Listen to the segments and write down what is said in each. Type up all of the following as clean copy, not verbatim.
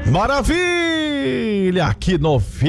Maravilha! Aqui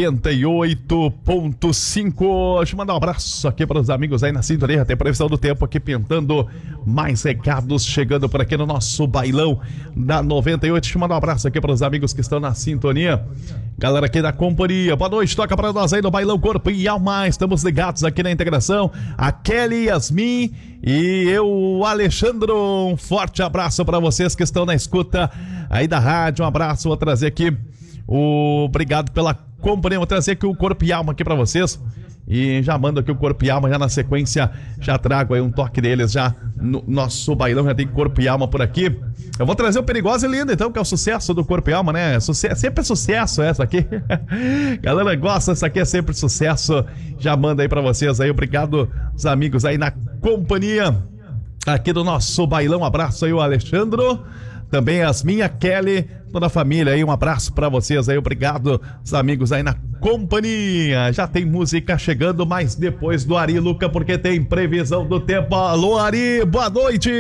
98.5. Deixa eu mandar um abraço aqui para os amigos aí na sintonia. Tem previsão do tempo aqui pintando. Mais recados chegando por aqui no nosso bailão da 98. Deixa eu mandar um abraço aqui para os amigos que estão na sintonia. Galera aqui da companhia. Boa noite, toca para nós aí no bailão Corpo e Alma. Estamos ligados aqui na integração. A Kelly, Yasmin e eu, Alexandre. Um forte abraço para vocês que estão na escuta aí da rádio. Um abraço, vou trazer aqui obrigado pela companhia, vou trazer aqui o Corpo e Alma aqui pra vocês e já mando aqui o Corpo e Alma, já na sequência já trago aí um toque deles já no nosso bailão, já tem Corpo e Alma por aqui. Eu vou trazer o Perigosa e Linda então, que é o sucesso do Corpo e Alma, né? Sempre é sucesso essa aqui. Galera gosta, essa aqui é sempre sucesso. Já manda aí pra vocês aí, obrigado os amigos aí na companhia aqui do nosso bailão. Um abraço aí o Alexandre, também Yasmin, a Kelly, toda a família aí, um abraço pra vocês aí, obrigado os amigos aí na companhia. Já tem música chegando, mas depois do Ari Luca, porque tem previsão do tempo. Alô Ari, boa noite!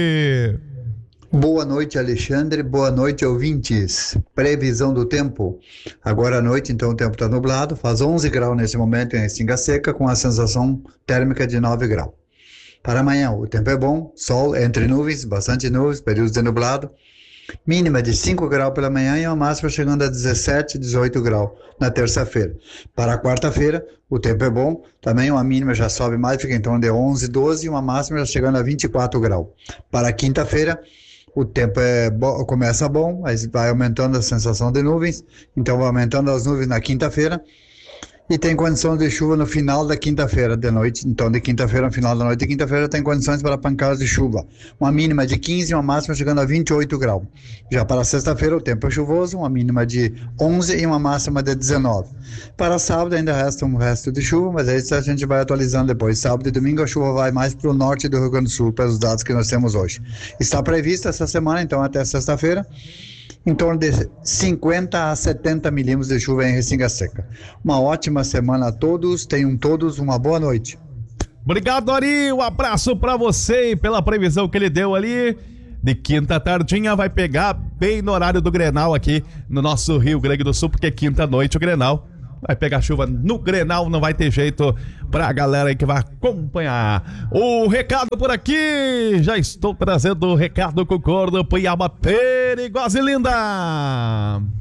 Boa noite, Alexandre, boa noite, ouvintes. Previsão do tempo, agora à noite então o tempo está nublado, faz 11 graus nesse momento em Restinga Seca, com a sensação térmica de 9 graus. Para amanhã, o tempo é bom, sol entre nuvens, bastante nuvens, períodos de nublado, mínima de 5 graus pela manhã e uma máxima chegando a 17, 18 graus na terça-feira. Para a quarta-feira, o tempo é bom, também uma mínima já sobe mais, fica em torno de 11, 12 e uma máxima já chegando a 24 graus. Para a quinta-feira, o tempo começa bom, mas vai aumentando a sensação de nuvens, então vai aumentando as nuvens na quinta-feira. E tem condições de chuva no final da quinta-feira de noite. Então, de quinta-feira, no final da noite de quinta-feira, tem condições para pancadas de chuva. Uma mínima de 15 e uma máxima chegando a 28 graus. Já para sexta-feira, o tempo é chuvoso, uma mínima de 11 e uma máxima de 19. Para sábado, ainda resta um resto de chuva, mas aí a gente vai atualizando depois. Sábado e domingo, a chuva vai mais para o norte do Rio Grande do Sul, pelos dados que nós temos hoje. Está prevista essa semana, então, até sexta-feira, em torno de 50 a 70 milímetros de chuva em Restinga Seca. Uma ótima semana a todos, tenham todos uma boa noite. Obrigado, Ari, um abraço pra você e pela previsão que ele deu ali. De quinta tardinha vai pegar bem no horário do Grenal aqui no nosso Rio Grande do Sul, porque quinta noite o Grenal vai pegar chuva no Grenal, não vai ter jeito pra galera aí que vai acompanhar. O recado por aqui, já estou trazendo o recado com o Corpo e Alma Perigosa e Linda.